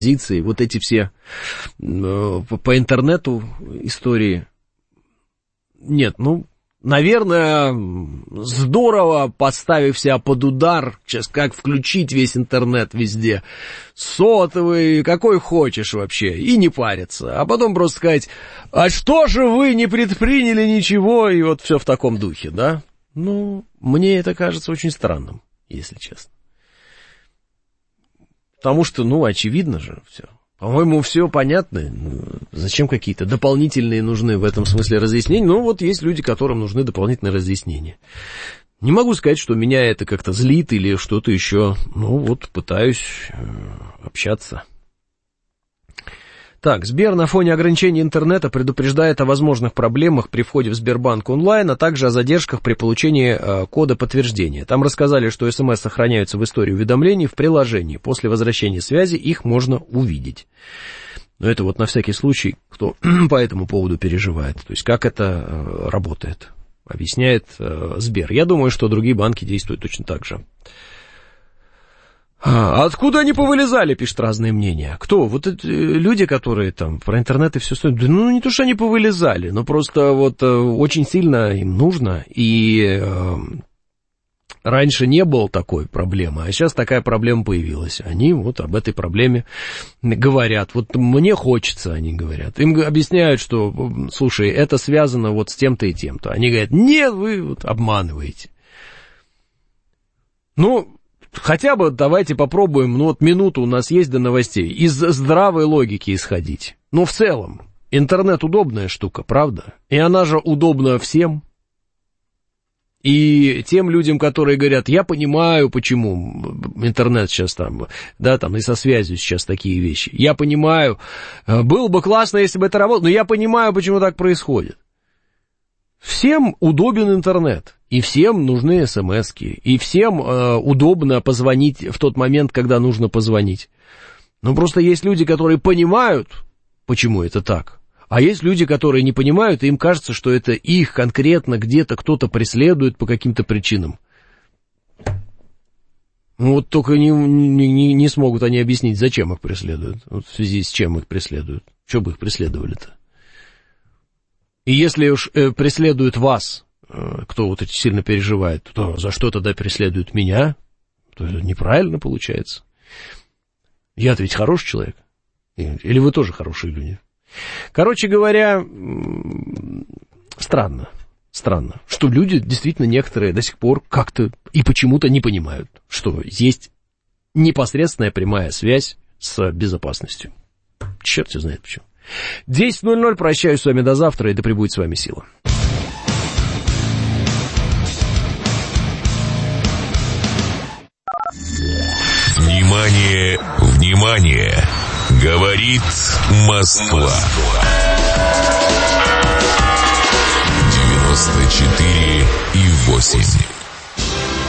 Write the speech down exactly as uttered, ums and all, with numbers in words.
позиции, вот эти все э, по интернету истории. Нет, ну, наверное, здорово, поставив себя под удар, сейчас как включить весь интернет везде, сотовый, какой хочешь вообще, и не париться, а потом просто сказать, а что же вы не предприняли ничего, и вот все в таком духе, да? Ну, мне это кажется очень странным, если честно. Потому что, ну, очевидно же все. По-моему, все понятно. Зачем какие-то дополнительные нужны в этом смысле разъяснения? Ну, вот есть люди, которым нужны дополнительные разъяснения. Не могу сказать, что меня это как-то злит или что-то еще. Ну, вот пытаюсь общаться. Так, Сбер на фоне ограничений интернета предупреждает о возможных проблемах при входе в Сбербанк онлайн, а также о задержках при получении э, кода подтверждения. Там рассказали, что СМС сохраняются в истории уведомлений в приложении. После возвращения связи их можно увидеть. Но это вот на всякий случай, кто по этому поводу переживает. То есть, как это э, работает, объясняет э, Сбер. Я думаю, что другие банки действуют точно так же. А откуда они повылезали, пишут разные мнения. Кто? Вот эти люди, которые там про интернет и все стоят. Да, ну, не то, что они повылезали, но просто вот очень сильно им нужно. И э, раньше не было такой проблемы, а сейчас такая проблема появилась. Они вот об этой проблеме говорят. Вот мне хочется, они говорят. Им объясняют, что, слушай, это связано вот с тем-то и тем-то. Они говорят, нет, вы вот обманываете. Ну... Хотя бы давайте попробуем, ну вот минуту у нас есть до новостей, из здравой логики исходить. Но в целом, интернет удобная штука, правда? И она же удобна всем. И тем людям, которые говорят, я понимаю, почему интернет сейчас там, да, там и со связью сейчас такие вещи. Я понимаю, было бы классно, если бы это работало, но я понимаю, почему так происходит. Всем удобен интернет, и всем нужны смски, и всем э, удобно позвонить в тот момент, когда нужно позвонить. Но просто есть люди, которые понимают, почему это так, а есть люди, которые не понимают, и им кажется, что это их конкретно где-то кто-то преследует по каким-то причинам. Ну вот только не, не, не смогут они объяснить, зачем их преследуют, вот в связи с чем их преследуют, что бы их преследовали-то. И если уж э, преследуют вас, э, кто вот эти сильно переживает, то за что тогда преследуют меня? То это неправильно получается. Я-то ведь хороший человек. Или вы тоже хорошие люди? Короче говоря, странно, странно, что люди действительно некоторые до сих пор как-то и почему-то не понимают, что есть непосредственная прямая связь с безопасностью. Черт его знает почему. десять ноль ноль, прощаюсь с вами до завтра, и да пребудет с вами сила. Внимание, внимание! Говорит Москва.